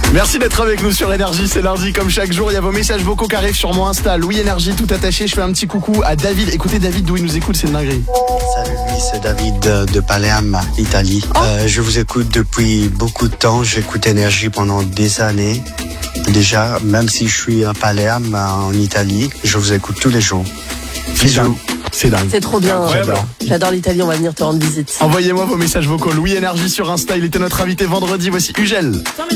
Merci d'être avec nous sur Énergie, c'est lundi comme chaque jour. Il y a vos messages vocaux qui arrivent sur mon Insta, Louis Énergie tout attaché. Je fais un petit coucou à David. Écoutez David d'où il nous écoute, c'est une dinguerie. Salut Louis, c'est David de Palerme, Italie. Je vous écoute depuis beaucoup de temps, j'écoute Énergie pendant des années. Déjà, même si je suis à Palerme, en Italie, je vous écoute tous les jours. Bisous. C'est dingue. C'est trop bien. Incroyable. J'adore l'Italie, on va venir te rendre visite. Envoyez-moi vos messages vocaux. Louis Énergie sur Insta, il était notre invité vendredi. Voici Ugel.